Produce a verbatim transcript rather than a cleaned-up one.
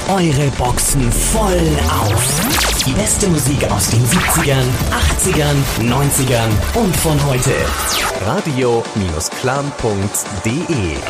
eure Boxen voll auf. Die beste Musik aus den siebzigern, achtzigern, neunzigern und von heute. radio Clan punkt de